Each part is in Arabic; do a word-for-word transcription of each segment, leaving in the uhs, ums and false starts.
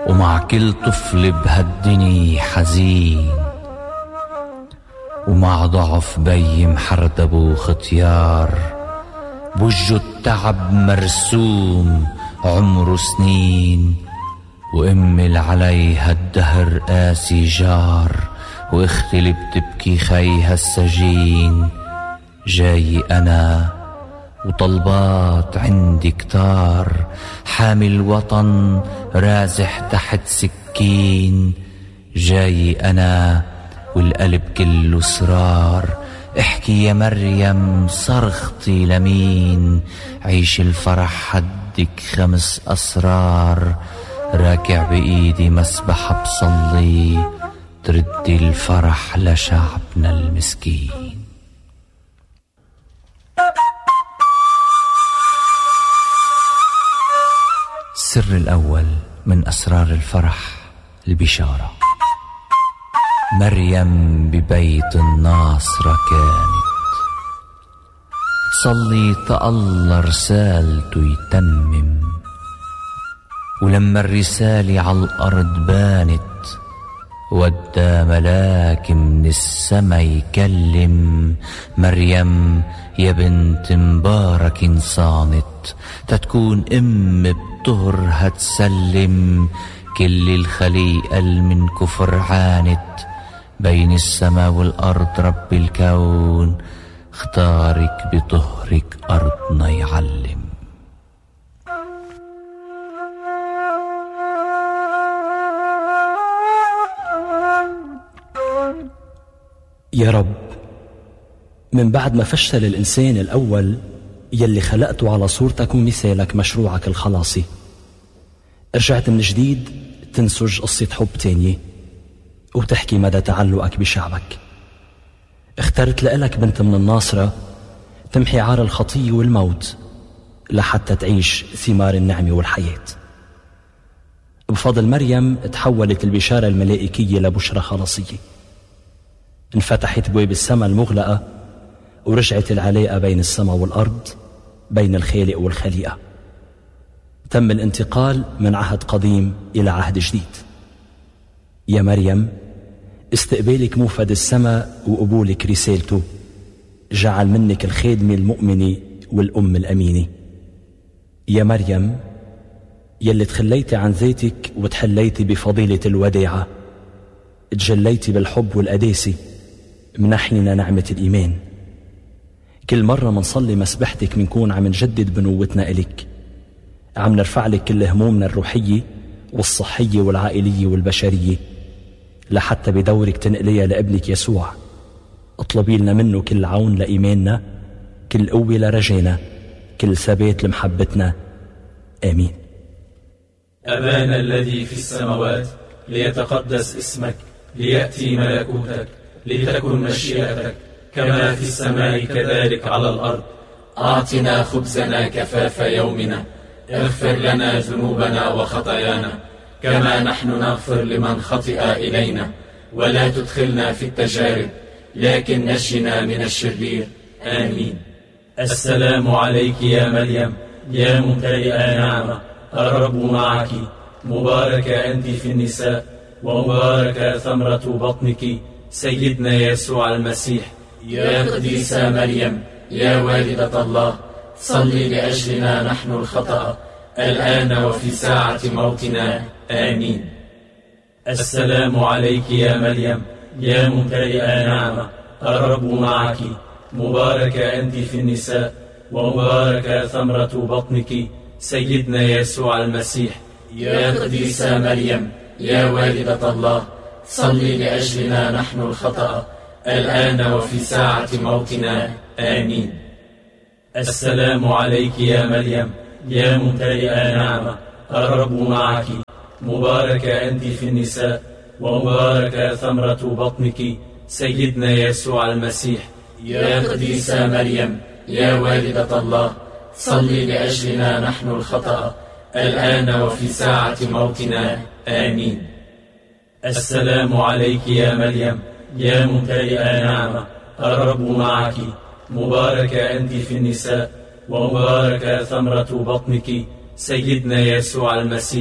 ومع كل طفل بهالدني حزين، ومع ضعف بي محردب وختيار بوجه التعب مرسوم عمره سنين، وأمل عليها الدهر قاسي جار، واختي اللي بتبكي خيها السجين. جاي أنا وطلبات عندي كتار، حامي الوطن رازح تحت سكين. جاي أنا والقلب كله سرار، احكي يا مريم صرختي لمين؟ عيش الفرح حدك خمس أسرار، راكع بإيدي مسبح بصلي، تردي الفرح لشعبنا المسكين. السر الأول من أسرار الفرح البشارة. مريم ببيت الناصرة كانت تصلي تالله رسالته يتمم، ولما الرسالة على الأرض بانت ودى ملاك من السما يكلم. مريم يا بنت مبارك صانت، تتكون أم بطهر هتسلم. كل الخليقة من كفر عانت، بين السما والأرض رب الكون اختارك بطهرك أرضنا يعلم. يا رب، من بعد ما فشل الإنسان الأول يلي خلقته على صورتك ومثالك مشروعك الخلاصي، رجعت من جديد تنسج قصة حب تانية وتحكي مدى تعلقك بشعبك. اخترت لإلك بنت من الناصرة تمحي عار الخطية والموت لحتى تعيش ثمار النعمة والحياة. بفضل مريم تحولت البشارة الملائكية لبشرى خلاصية، انفتحت بواب السماء المغلقة ورجعت العلاقة بين السماء والأرض، بين الخالق والخليقة. تم الانتقال من عهد قديم إلى عهد جديد. يا مريم، استقبالك موفد السماء وقبولك رسالته جعل منك الخادمة المؤمنة والأم الأمينة. يا مريم يلي تخليتي عن ذاتك وتحليتي بفضيلة الوداعة، تجليتي بالحب والقداسة، منحينا نعمة الإيمان. كل مرة منصلي مسبحتك منكون عم نجدد بنوتنا إلك، عم نرفع لك كل همومنا الروحية والصحية والعائلية والبشرية، لحتى بدورك تنقليها لابنك يسوع. اطلبي لنا منه كل عون لإيماننا، كل قوة لرجانا، كل ثبات لمحبتنا. آمين. أبانا الذي في السماوات، ليتقدس اسمك، ليأتي ملكوتك، لتكن مشيئتك كما في السماء كذلك على الأرض. أعطنا خبزنا كفاف يومنا، اغفر لنا ذنوبنا وخطايانا كما نحن نغفر لمن خطئ إلينا، ولا تدخلنا في التجارب لكن نجنا من الشرير. آمين. السلام عليك يا مريم، يا ممتلئة نعمة، الرب معك، مباركة أنت في النساء، ومباركة ثمرة بطنك سيدنا يسوع المسيح. يا قديسة مريم، يا والدة الله، صلي لأجلنا نحن الخطأ، الآن وفي ساعة موتنا. آمين. السلام عليك يا مريم، يا ممتلئة نعمة، الرب معك، مباركة أنت في النساء، ومباركة ثمرة بطنك سيدنا يسوع المسيح. يا قديسة مريم، يا والدة الله، صلي لأجلنا نحن الخطأ، الآن وفي ساعة موتنا. آمين. السلام عليك يا مريم، يا ممتلئة نعمة، الرب معك، مباركة أنت في النساء، ومباركة ثمرة بطنك سيدنا يسوع المسيح. يا قديسة مريم، يا والدة الله، صلي لأجلنا نحن الخطأ، الآن وفي ساعة موتنا. آمين. السلام عليك يا مريم، يا ممتلئة نعمة، الرب معك، مباركة أنت في النساء، ومباركة ثمرة بطنك سيدنا يسوع المسيح.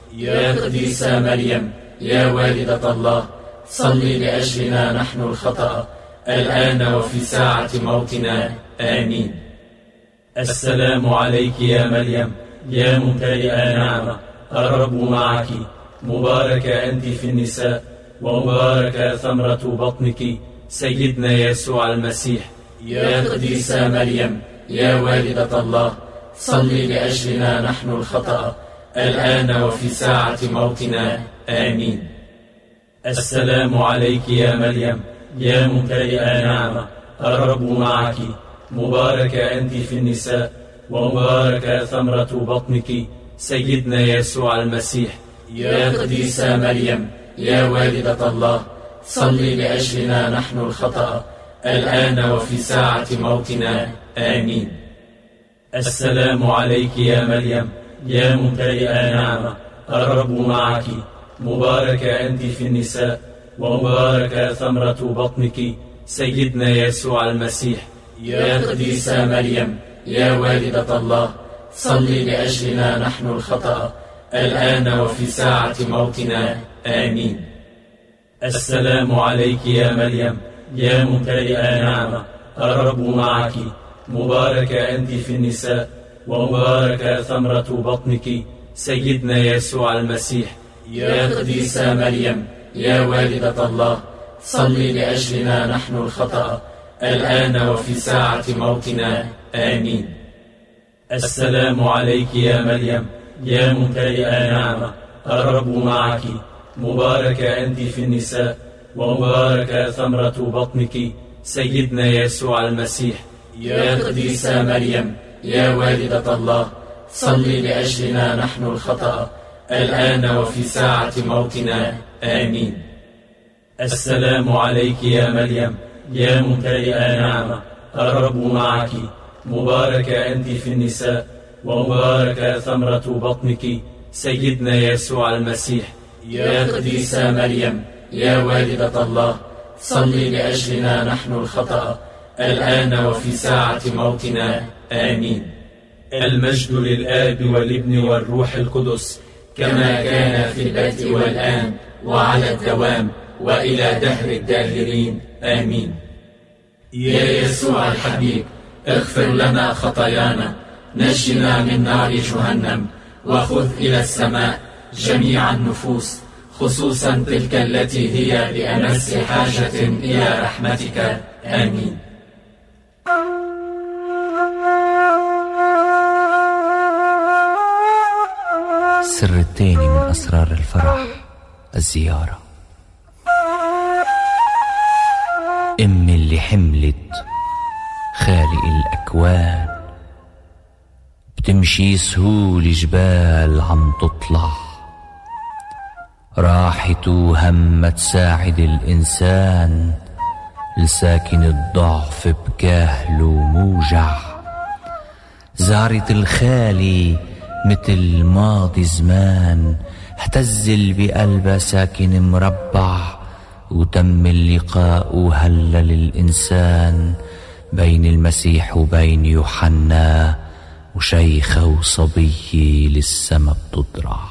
يا قديسة مريم يا والدة الله، صلي لأجلنا نحن الخطأ الآن وفي ساعة موتنا، آمين. السلام عليك يا مريم يا ممتلئة نعمة، الرب معك، مباركة أنت في النساء، ومباركة ثمرة بطنك سيدنا يسوع المسيح. يا قديسة مريم يا والدة الله، صلي لأجلنا نحن الخطأ الآن وفي ساعة موتنا، آمين. السلام عليك يا مريم يا ممتلئة نعمة، الرب معك، مباركة أنت في النساء، ومباركة ثمرة بطنك سيدنا يسوع المسيح. يا قديسة مريم يا والدة الله، صلي لأجلنا نحن الخطأ الآن وفي ساعة موتنا، آمين. السلام عليك يا مريم يا ممتلئة نعمة، الرب معك، مباركة أنت في النساء، ومباركة ثمرة بطنك سيدنا يسوع المسيح. يا قديسة مريم يا والدة الله، صلي لأجلنا نحن الخطأ الآن وفي ساعة موتنا، آمين. السلام عليك يا مريم يا ممتلئة نعمة، الرب معك، مباركة أنت في النساء، ومباركة ثمرة بطنك سيدنا يسوع المسيح. يا قديسة مريم يا والدة الله، صلي لأجلنا نحن الخطأ الآن وفي ساعة موتنا، آمين. السلام عليك يا مريم يا ممتلئة نعمة، الرب معك، مباركة أنت في النساء، ومباركة ثمرة بطنك سيدنا يسوع المسيح. يا قديسة مريم يا والدة الله، صلي لأجلنا نحن الخطأ الآن وفي ساعة موتنا، آمين. السلام عليك يا مريم يا ممتلئة نعمة، الرب معك، مباركة أنت في النساء، ومباركة ثمرة بطنك سيدنا يسوع المسيح. يا قديسة مريم يا والدة الله، صلي لأجلنا نحن الخطأ الآن وفي ساعة موتنا، آمين. المجد للآب والابن والروح القدس، كما كان في البدء والآن وعلى الدوام وإلى دهر الداهرين، آمين. يا يسوع الحبيب، اغفر لنا خطايانا، نجنا من نار جهنم، وخذ إلى السماء جميع النفوس، خصوصا تلك التي هي بأمس حاجة إلى رحمتك، آمين. السر الثاني من أسرار الفرح، الزيارة. أم اللي حملت خالق الأكوان، بتمشي سهول جبال عم تطلع، راحت وهم تساعد الإنسان، لساكن الضعف بكاهل وموجع، زارت الخالي مثل ماضي زمان، اهتزل بقلبها ساكن مربع، وتم اللقاء وهلل الإنسان بين المسيح وبين يوحنا، وشيخة وصبية للسما بتضرع.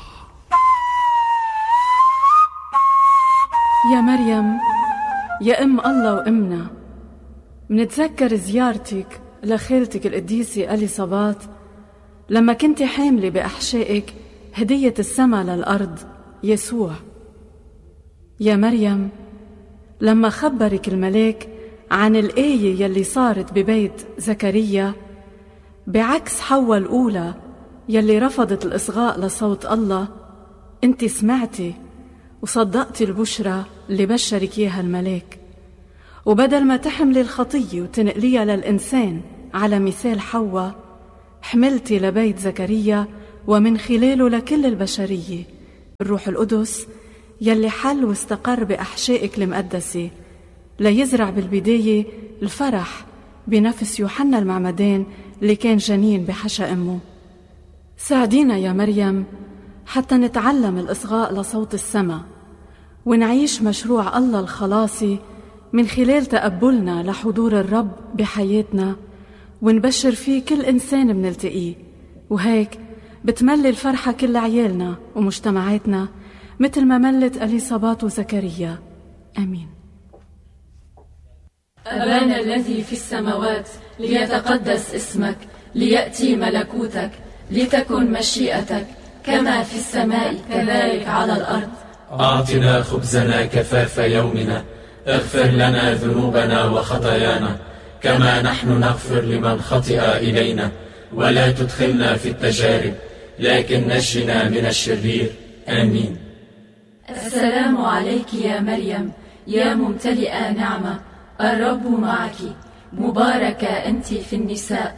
يا مريم يا أم الله وأمنا، منتذكر زيارتك لخالتك القديسة أليصابات لما كنت حاملة بأحشائك هدية السما للأرض يسوع. يا مريم لما خبرك الملاك عن الآية يلي صارت ببيت زكريا، بعكس حواء الأولى يلي رفضت الإصغاء لصوت الله، انت سمعتي وصدقتي البشرى اللي بشرك إياها الملاك، وبدل ما تحملي الخطية وتنقليها للإنسان على مثال حواء، حملتي لبيت زكريا ومن خلاله لكل البشرية الروح القدس يلي حل واستقر بأحشائك المقدسة، ليزرع بالبداية الفرح بنفس يوحنا المعمدان اللي كان جنين بحشا أمه. ساعدينا يا مريم حتى نتعلم الإصغاء لصوت السما، ونعيش مشروع الله الخلاصي من خلال تقبلنا لحضور الرب بحياتنا، ونبشر فيه كل إنسان منلتقيه، وهيك بتملي الفرحة كل عيالنا ومجتمعاتنا مثل ما ملت أليصابات وزكريا. آمين. أبانا الذي في السماوات، ليتقدس اسمك، ليأتي ملكوتك، لتكن مشيئتك كما في السماء كذلك على الأرض. أعطنا خبزنا كفاف يومنا، اغفر لنا ذنوبنا وخطايانا كما نحن نغفر لمن خطئ إلينا، ولا تدخلنا في التجارب لكن نجنا من الشرير. آمين. السلام عليك يا مريم، يا ممتلئة نعمة، الرب معك، مباركة أنت في النساء،